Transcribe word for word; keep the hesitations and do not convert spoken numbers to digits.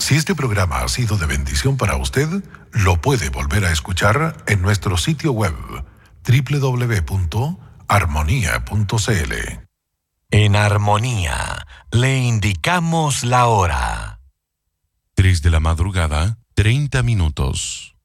Si este programa ha sido de bendición para usted, lo puede volver a escuchar en nuestro sitio web doble u doble u doble u punto armonía punto c l. En Armonía le indicamos la hora. Tres de la madrugada, treinta minutos.